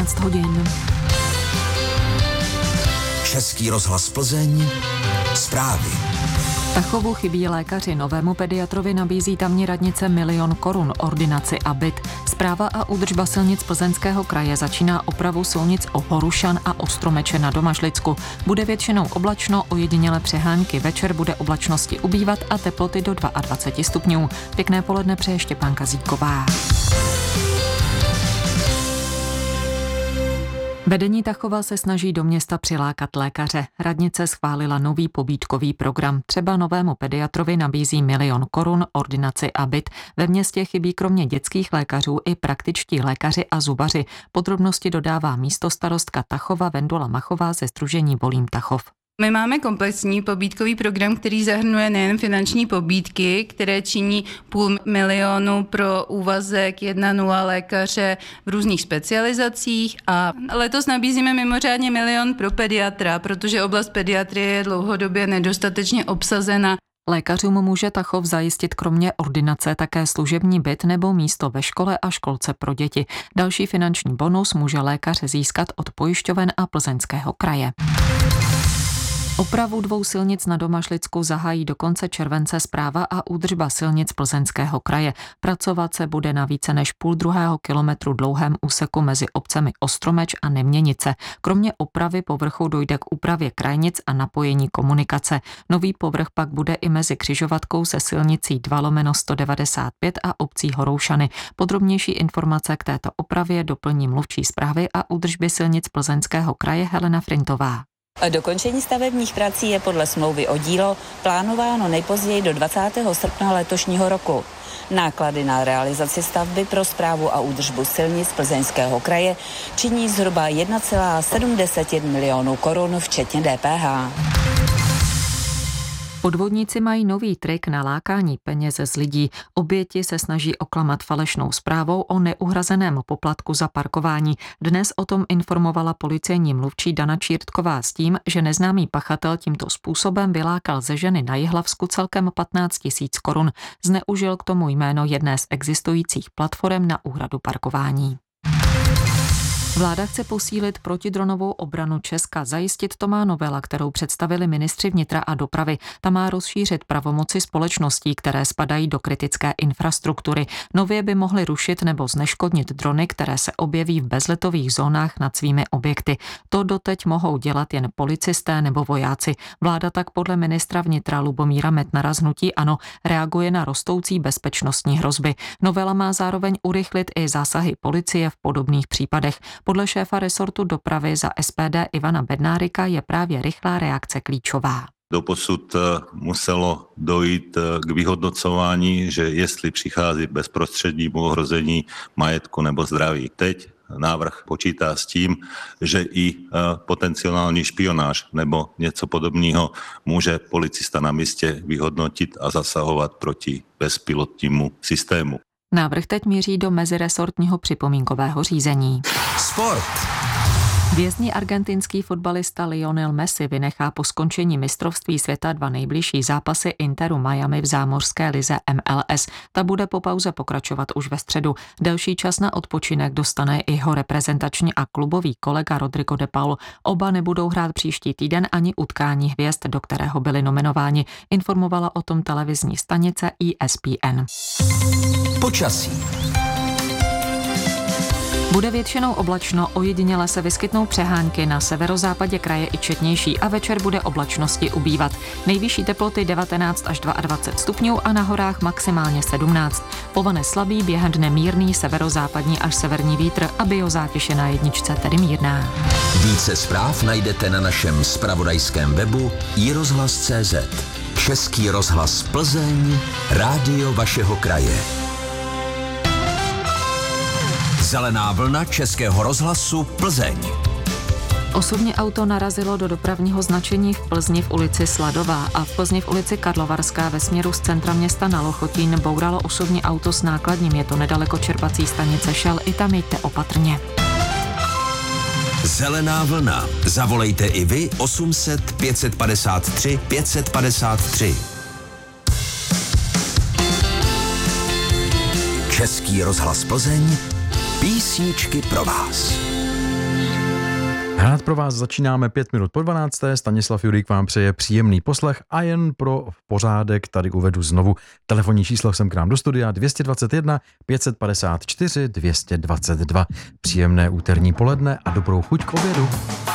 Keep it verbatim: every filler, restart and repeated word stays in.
jedenáct hodin. Český rozhlas Plzeň, zprávy. Tachovu chybí lékaři. Novému pediatrovi nabízí tamní radnice milion korun, ordinaci a byt. Správa a údržba silnic Plzeňského kraje začíná opravu silnic o Horušan a Ostromeče na Domažlicku. Bude většinou oblačno, ojediněle přehánky. Večer bude oblačnosti ubývat a teploty do dvacet dva stupňů. Pěkné poledne přeje Štěpánka Zíková. Vedení Tachova se snaží do města přilákat lékaře. Radnice schválila nový pobídkový program. Třeba novému pediatrovi nabízí milion korun, ordinaci a byt. Ve městě chybí kromě dětských lékařů i praktičtí lékaři a zubaři. Podrobnosti dodává místostarostka Tachova Vendula Machová ze sdružení Volím Tachov. My máme komplexní pobídkový program, který zahrnuje nejen finanční pobídky, které činí půl milionu pro úvazek jedna nula lékaře v různých specializacích, a letos nabízíme mimořádně milion pro pediatra, protože oblast pediatrie je dlouhodobě nedostatečně obsazena. Lékařům může Tachov zajistit kromě ordinace také služební byt nebo místo ve škole a školce pro děti. Další finanční bonus může lékař získat od pojišťoven a Plzeňského kraje. Opravu dvou silnic na Domažlicku zahájí do konce července správa a údržba silnic Plzeňského kraje. Pracovat se bude na více než půl druhého kilometru dlouhém úseku mezi obcemi Ostromeč a Neměnice. Kromě opravy povrchu dojde k úpravě krajnic a napojení komunikace. Nový povrch pak bude i mezi křižovatkou se silnicí dva lomeno sto devadesát pět a obcí Horoušany. Podrobnější informace k této opravě doplní mluvčí správy a údržby silnic Plzeňského kraje Helena Frintová. Dokončení stavebních prací je podle smlouvy o dílo plánováno nejpozději do dvacátého srpna letošního roku. Náklady na realizaci stavby pro správu a údržbu silnic Plzeňského kraje činí zhruba jedna celá sedm milionů korun včetně D P H. Podvodníci mají nový trik na lákání peněz z lidí. Oběti se snaží oklamat falešnou zprávou o neuhrazeném poplatku za parkování. Dnes o tom informovala policejní mluvčí Dana Čírtková s tím, že neznámý pachatel tímto způsobem vylákal ze ženy na Jihlavsku celkem patnáct tisíc korun. Zneužil k tomu jméno jedné z existujících platform na úhradu parkování. Vláda chce posílit protidronovou obranu Česka. Zajistit to má novela, kterou představili ministři vnitra a dopravy. Ta má rozšířit pravomoci společností, které spadají do kritické infrastruktury. Nově by mohly rušit nebo zneškodnit drony, které se objeví v bezletových zónách nad svými objekty. To doteď mohou dělat jen policisté nebo vojáci. Vláda tak podle ministra vnitra Lubomíra Metnara z hnutí ANO reaguje na rostoucí bezpečnostní hrozby. Novela má zároveň urychlit i zásahy policie v podobných případech. Podle šéfa resortu dopravy za S P D Ivana Bednárika je právě rychlá reakce klíčová. Doposud muselo dojít k vyhodnocování, že jestli přichází bezprostřednímu ohrození majetku nebo zdraví. Teď návrh počítá s tím, že i potenciální špionáž nebo něco podobného může policista na místě vyhodnotit a zasahovat proti bezpilotnímu systému. Návrh teď míří do meziresortního připomínkového řízení. Sport. Vězný argentinský fotbalista Lionel Messi vynechá po skončení mistrovství světa dva nejbližší zápasy Interu Miami v zámořské lize M L S. Ta bude po pauze pokračovat už ve středu. Delší čas na odpočinek dostane i jeho reprezentační a klubový kolega Rodrigo de Paul. Oba nebudou hrát příští týden ani utkání hvězd, do kterého byli nominováni. Informovala o tom televizní stanice E S P N. Počasí. Bude většinou oblačno, ojediněle se vyskytnou přehánky, na severozápadě kraje i četnější a večer bude oblačnosti ubývat. Nejvyšší teploty devatenáct až dvacet dva stupňů a na horách maximálně sedmnáct. Povane slabý, během dne mírný severozápadní až severní vítr a biozátěž je na jedničce, tedy mírná. Více zpráv najdete na našem zpravodajském webu i rozhlas tečka cé zet. Český rozhlas Plzeň, rádio vašeho kraje. Zelená vlna Českého rozhlasu Plzeň. Osobní auto narazilo do dopravního značení v Plzni v ulici Sladová a v Plzni v ulici Karlovarská ve směru z centra města na Lochotín bouralo osobní auto s nákladním. Je to nedaleko čerpací stanice Shell, i tam jděte opatrně. Zelená vlna. Zavolejte i vy osm set pět set padesát tři pět set padesát tři. Český rozhlas Plzeň. Písničky pro vás. Hrát pro vás začínáme pět minut po dvanácté. Stanislav Jurík vám přeje příjemný poslech a jen pro pořádek tady uvedu znovu telefonní číslo sem k nám do studia dvě stě dvacet jedna pět set padesát čtyři dvě stě dvacet dva. Příjemné úterní poledne a dobrou chuť k obědu.